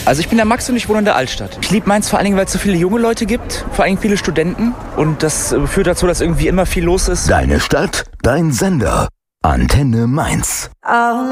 Also ich bin der Max und ich wohne in der Altstadt. Ich liebe Mainz vor allen Dingen, weil es so viele junge Leute gibt, vor allem viele Studenten. Und das führt dazu, dass irgendwie immer viel los ist. Deine Stadt, dein Sender. Antenne Mainz.